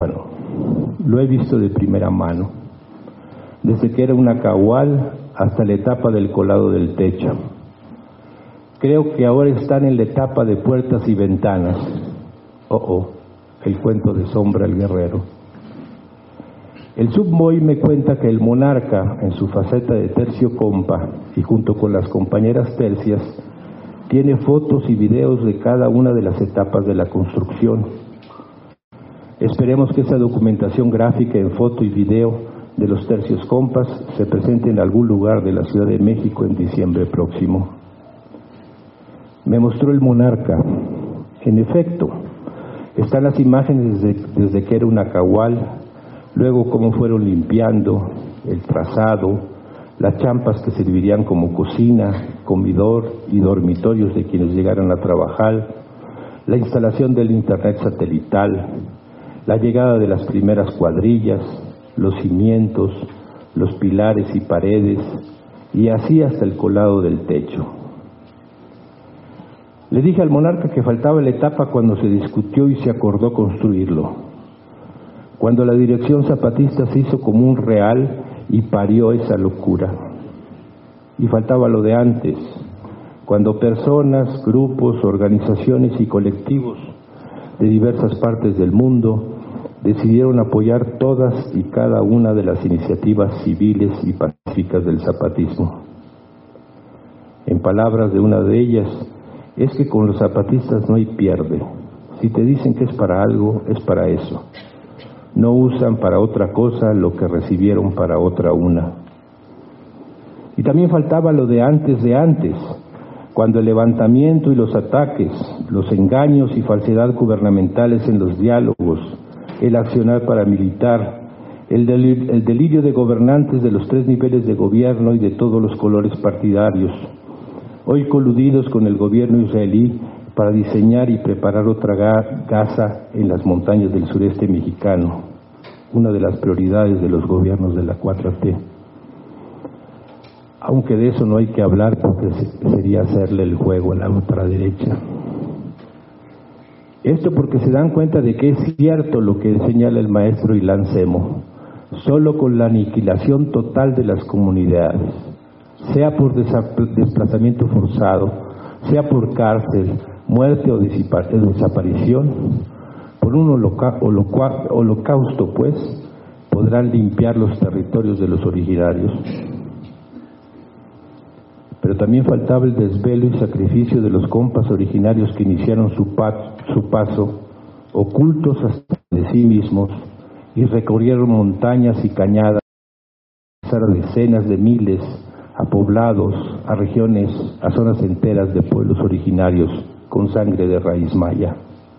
Bueno, lo he visto de primera mano, desde que era una cagual hasta la etapa del colado del techo. Creo que ahora están en la etapa de puertas y ventanas. El cuento de Sombra el Guerrero. El subboy me cuenta que el monarca, en su faceta de tercio compa y junto con las compañeras tercias, tiene fotos y videos de cada una de las etapas de la construcción. Esperemos que esa documentación gráfica en foto y video de los tercios compas se presente en algún lugar de la Ciudad de México en diciembre próximo. Me mostró el monarca. En efecto, están las imágenes desde que era una cagual, luego cómo fueron limpiando el trazado, las champas que servirían como cocina, comedor y dormitorios de quienes llegaran a trabajar, la instalación del internet satelital, la llegada de las primeras cuadrillas, los cimientos, los pilares y paredes, y así hasta el colado del techo. Le dije al monarca que faltaba la etapa cuando se discutió y se acordó construirlo, cuando la dirección zapatista se hizo como un real y parió esa locura. Y faltaba lo de antes, cuando personas, grupos, organizaciones y colectivos de diversas partes del mundo decidieron apoyar todas y cada una de las iniciativas civiles y pacíficas del zapatismo. En palabras de una de ellas, es que con los zapatistas no hay pierde. Si te dicen que es para algo, es para eso. No usan para otra cosa lo que recibieron para otra una. Y también faltaba lo de antes, cuando el levantamiento y los ataques, los engaños y falsedad gubernamentales en los diálogos, el accionar paramilitar, el delirio de gobernantes de los 3 niveles de gobierno y de todos los colores partidarios, hoy coludidos con el gobierno israelí para diseñar y preparar otra Gaza en las montañas del sureste mexicano, una de las prioridades de los gobiernos de la 4T. Aunque de eso no hay que hablar porque sería hacerle el juego a la ultraderecha. Esto porque se dan cuenta de que es cierto lo que señala el maestro Ilan Semo, solo con la aniquilación total de las comunidades, sea por desplazamiento forzado, sea por cárcel, muerte o desaparición, por un holocausto, pues, podrán limpiar los territorios de los originarios. Pero también faltaba el desvelo y sacrificio de los compas originarios que iniciaron su paso, ocultos hasta de sí mismos, y recorrieron montañas y cañadas, a decenas de miles, a poblados, a regiones, a zonas enteras de pueblos originarios con sangre de raíz maya.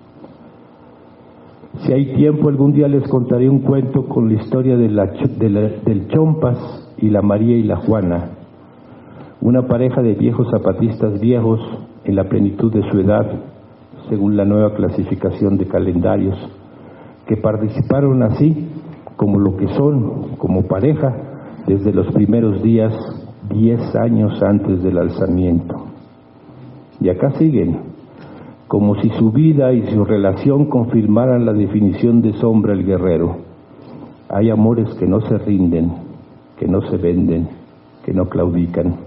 Si hay tiempo, algún día les contaré un cuento con la historia del Chompas y la María y la Juana, una pareja de viejos zapatistas viejos en la plenitud de su edad, según la nueva clasificación de calendarios, que participaron así como lo que son, como pareja, desde los primeros días, 10 años antes del alzamiento. Y acá siguen, como si su vida y su relación confirmaran la definición de Sombra el Guerrero. Hay amores que no se rinden, que no se venden, que no claudican.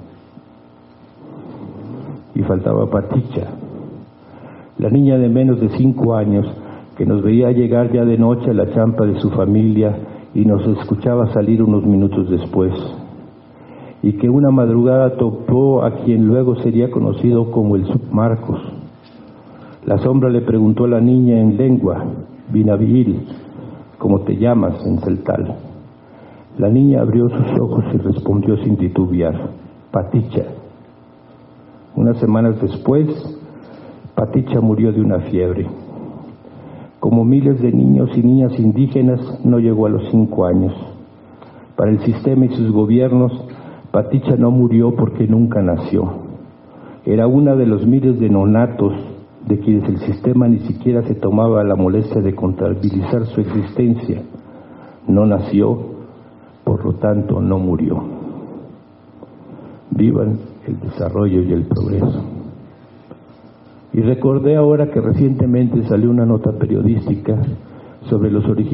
Y faltaba Paticha, la niña de menos de 5 años que nos veía llegar ya de noche a la champa de su familia y nos escuchaba salir unos minutos después, y que una madrugada topó a quien luego sería conocido como el Submarcos. La Sombra le preguntó a la niña en lengua, Binabil, ¿cómo te llamas en celtal? La niña abrió sus ojos y respondió sin titubear, Paticha. Unas semanas después, Paticha murió de una fiebre. Como miles de niños y niñas indígenas, no llegó a los 5 años. Para el sistema y sus gobiernos, Paticha no murió porque nunca nació. Era una de los miles de nonatos de quienes el sistema ni siquiera se tomaba la molestia de contabilizar su existencia. No nació, por lo tanto no murió. Vivan el desarrollo y el progreso. Y recordé ahora que recientemente salió una nota periodística sobre los orígenes